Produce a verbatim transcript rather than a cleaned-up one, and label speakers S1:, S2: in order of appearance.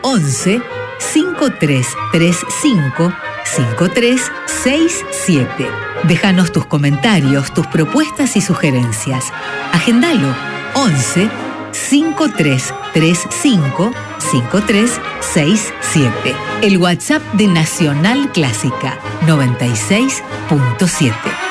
S1: once cinco tres tres cinco cinco tres seis siete. Déjanos tus comentarios, tus propuestas y sugerencias. Agendalo once cinco tres tres cinco cinco tres seis siete. El WhatsApp de Nacional Clásica noventa y seis punto siete.